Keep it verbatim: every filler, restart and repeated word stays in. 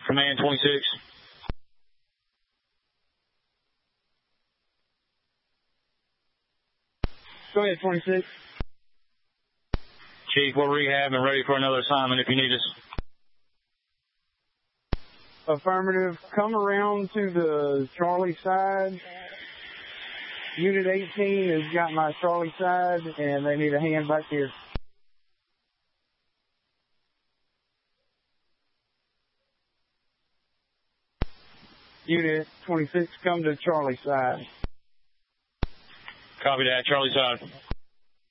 Command twenty-six. Go ahead, twenty-six. Chief, we're rehab and ready for another assignment if you need us. Affirmative. Come around to the Charlie side. Unit eighteen has got my Charlie side, and they need a hand back here. Unit twenty-six, come to Charlie side. Copy that. Charlie side.